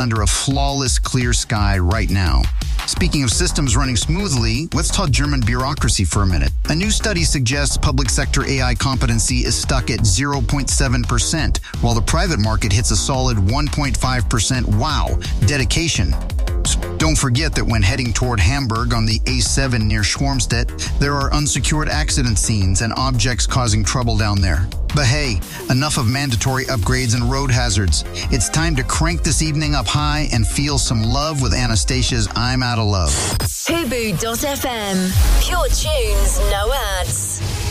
under a flawless clear sky right now. Speaking of systems running smoothly, let's talk German bureaucracy for a minute. A new study suggests public sector AI competency is stuck at 0.7%, while the private market hits a solid 1.5%. Wow, dedication. Don't forget that when heading toward Hamburg on the A7 near Schwarmstedt, there are unsecured accident scenes and objects causing trouble down there. But hey, enough of mandatory upgrades and road hazards. It's time to crank this evening up high and feel some love with Anastasia's I'm Out of Love. Hubu.fm. Pure tunes, no ads.